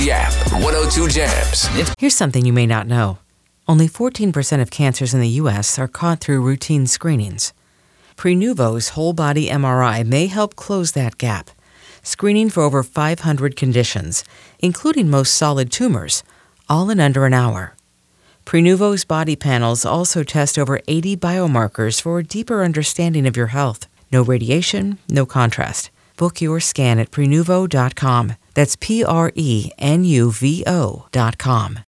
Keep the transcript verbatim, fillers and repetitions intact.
The app, one oh two Jams. Here's something you may not know. Only fourteen percent of cancers in the U S are caught through routine screenings. Prenuvo's whole-body M R I may help close that gap, screening for over five hundred conditions, including most solid tumors, all in under an hour. Prenuvo's body panels also test over eighty biomarkers for a deeper understanding of your health. No radiation, no contrast. Book your scan at prenuvo dot com. That's P R E N U V O dot com.